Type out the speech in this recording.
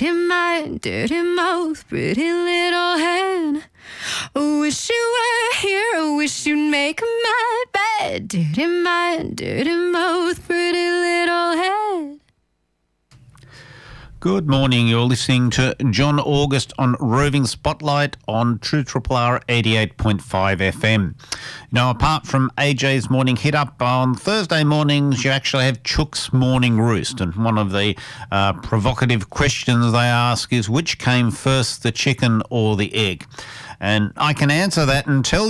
dirty mouth, pretty little hand. I wish you were here, I wish you'd make my bed. Dirty mind, dirty mouth, pretty little head. Good morning. You're listening to John August on Roving Spotlight on True Triple R 88.5 FM. Now, apart from AJ's morning hit up, on Thursday mornings you actually have Chook's morning roost, and one of the provocative questions they ask is which came first, the chicken or the egg? And I can answer that and tell